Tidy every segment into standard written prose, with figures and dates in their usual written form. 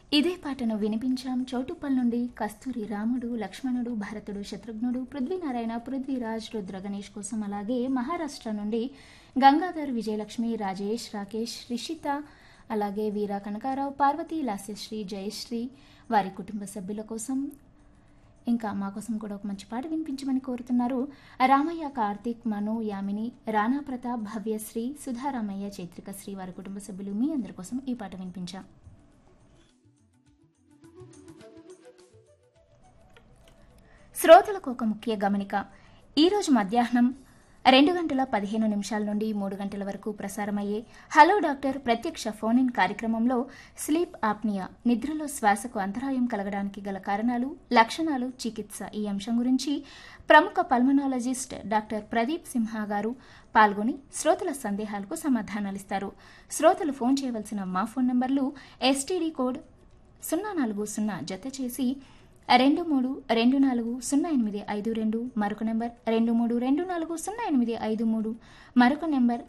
ఇదే పాటను వినిపించాం చౌటుప్పల్ నుండి కస్తూరి రాముడు, లక్ష్మణుడు, భరతుడు, శత్రుఘ్నుడు, పృథ్వీనారాయణ, పృథ్వీరాజ్, రుద్ర గణేష్ కోసం. అలాగే మహారాష్ట్ర నుండి గంగాధర్, విజయలక్ష్మి, రాజేష్, రాకేష్, రిషిత, అలాగే వీర కనకారావు, పార్వతి, లాస్యశ్రీ, జయశ్రీ వారి కుటుంబ సభ్యుల కోసం. ఇంకా మా కోసం కూడా ఒక మంచి పాట వినిపించమని కోరుతున్నారు రామయ్య, కార్తీక్, మను, యామిని, రాణా ప్రతాప్, భవ్యశ్రీ, సుధారామయ్య, చైత్రిక శ్రీ వారి కుటుంబ సభ్యులు మీ అందరి కోసం ఈ పాట వినిపించాం. శ్రోతలకు ఒక ముఖ్య గమనిక. ఈరోజు మధ్యాహ్నం 2:15 నుండి 3 వరకు ప్రసారమయ్యే హలో డాక్టర్ ప్రత్యక్ష ఫోన్ ఇన్ కార్యక్రమంలో స్లీప్ ఆప్నియా, నిద్రలో శ్వాసకు అంతరాయం కలగడానికి గల కారణాలు, లక్షణాలు, చికిత్స ఈ అంశం గురించి ప్రముఖ పల్మనాలజిస్ట్ డాక్టర్ ప్రదీప్ సింహ గారు పాల్గొని శ్రోతల సందేహాలకు సమాధానాలిస్తారు. శ్రోతలు ఫోన్ చేయవలసిన మా ఫోన్ నంబర్లు ఎస్టీడీ కోడ్ 040 జత చేసి 23240852, మరొక నెంబర్ 23240853, మరొక నెంబర్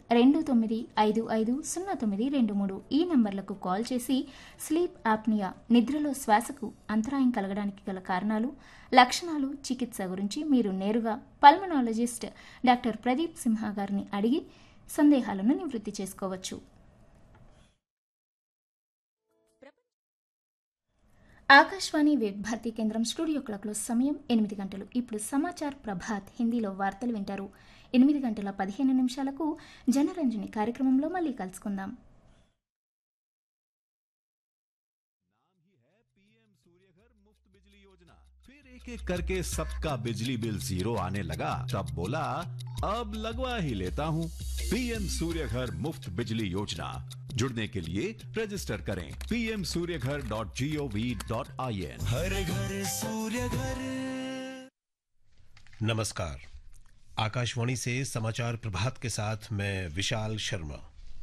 29550923. ఈ నంబర్లకు కాల్ చేసి స్లీప్ ఆప్నియా, నిద్రలో శ్వాసకు అంతరాయం కలగడానికి గల కారణాలు, లక్షణాలు, చికిత్స గురించి మీరు నేరుగా పల్మనాలజిస్ట్ డాక్టర్ ప్రదీప్ సింహ గారిని అడిగి సందేహాలను నివృత్తి చేసుకోవచ్చు. ఆకాశవాణి విభారతి కేంద్రం స్టూడియో క్లాక్లో సమయం 8 గంటలు. ఇప్పుడు సమాచార్ ప్రభాత్ హిందీలో వార్తలు వింటారు. 8:15 జనరంజని కార్యక్రమంలో మళ్ళీ కలుసుకుందాం. एक एक करके सबका बिजली बिल जीरो आने लगा, तब बोला अब लगवा ही लेता हूँ। पीएम सूर्य घर मुफ्त बिजली योजना, जुड़ने के लिए रजिस्टर करें pmsuryaghar.gov.in। हर घर सूर्य घर। नमस्कार, आकाशवाणी से समाचार प्रभात के साथ मैं विशाल शर्मा।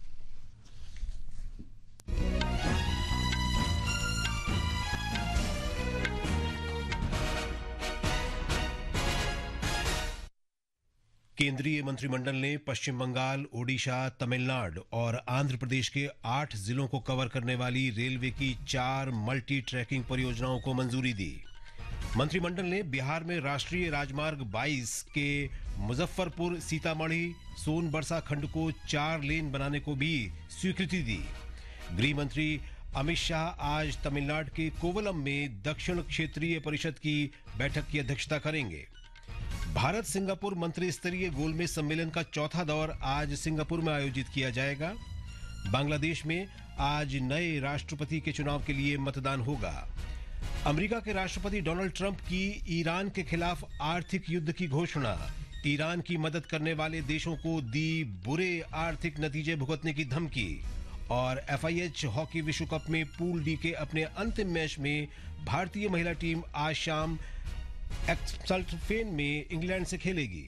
केंद्रीय मंत्रिमंडल ने पश्चिम बंगाल, ओडिशा, तमिलनाडु और आंध्र प्रदेश के 8 जिलों को कवर करने वाली रेलवे की 4 मल्टी ट्रैकिंग परियोजनाओं को मंजूरी दी। मंत्रिमंडल ने बिहार में राष्ट्रीय राजमार्ग 22 के मुजफ्फरपुर सीतामढ़ी सोनबरसा खंड को 4 लेन बनाने को भी स्वीकृति दी। गृह मंत्री अमित शाह आज तमिलनाडु के कोवलम में दक्षिण क्षेत्रीय परिषद की बैठक की अध्यक्षता करेंगे। भारत सिंगापुर मंत्री स्तरीय गोलमेज सम्मेलन का चौथा दौर आज सिंगापुर में आयोजित किया जाएगा। बांग्लादेश में आज नए राष्ट्रपति के चुनाव के लिए मतदान होगा। अमेरिका के राष्ट्रपति डोनाल्ड ट्रंप की ईरान के खिलाफ आर्थिक युद्ध की घोषणा, ईरान की मदद करने वाले देशों को दी बुरे आर्थिक नतीजे भुगतने की धमकी। और FIH हॉकी विश्व कप में पूल डी के अपने अंतिम मैच में भारतीय महिला टीम आज शाम एक्सल्टफेन में इंग्लैंड से खेलेगी।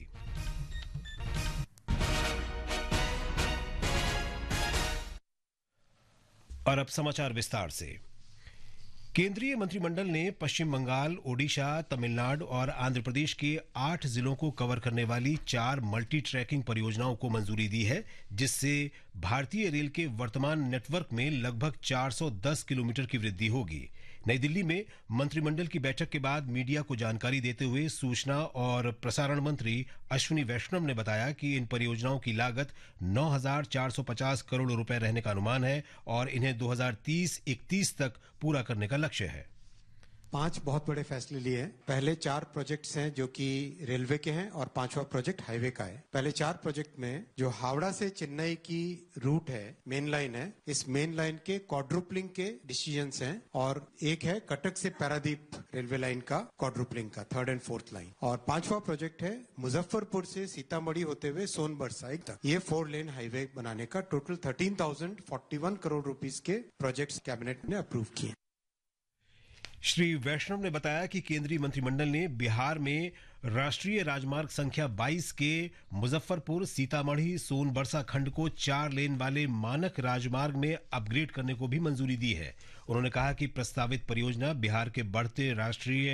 और अब समाचार विस्तार से। केंद्रीय मंत्रिमंडल ने पश्चिम बंगाल, ओडिशा, तमिलनाडु और आंध्र प्रदेश के 8 जिलों को कवर करने वाली 4 मल्टी ट्रैकिंग परियोजनाओं को मंजूरी दी है, जिससे भारतीय रेल के वर्तमान नेटवर्क में लगभग 410 किलोमीटर की वृद्धि होगी। नई दिल्ली में मंत्रिमंडल की बैठक के बाद मीडिया को जानकारी देते हुए सूचना और प्रसारण मंत्री अश्विनी वैष्णव ने बताया कि इन परियोजनाओं की लागत 9,450 करोड़ रुपए रहने का अनुमान है और इन्हें 2030-31 तक पूरा करने का लक्ष्य है। 5 बहुत बड़े फैसले लिए हैं। पहले 4 प्रोजेक्ट्स हैं जो कि रेलवे के हैं और 5वां प्रोजेक्ट हाईवे का है। पहले 4 प्रोजेक्ट में जो हावड़ा से चेन्नई की रूट है, मेन लाइन है, इस मेन लाइन के क्वाड्रुपलिंग के डिसीजंस हैं और एक है कटक से पारादीप रेलवे लाइन का क्वाड्रुपलिंग का 3rd and 4th लाइन। और 5वां प्रोजेक्ट है मुजफ्फरपुर से सीतामढ़ी होते हुए सोनबरसा तक ये 4 लेन हाईवे बनाने का टोटल 13,041 करोड़ रुपीस के प्रोजेक्ट्स कैबिनेट ने अप्रूव किए। श्री वैष्णव ने बताया कि केंद्रीय मंत्रिमंडल ने बिहार में राष्ट्रीय राजमार्ग संख्या 22 के मुजफ्फरपुर सीतामढ़ी सोनबरसा खंड को 4 लेन वाले मानक राजमार्ग में अपग्रेड करने को भी मंजूरी दी है। उन्होंने कहा कि प्रस्तावित परियोजना बिहार के बढ़ते राष्ट्रीय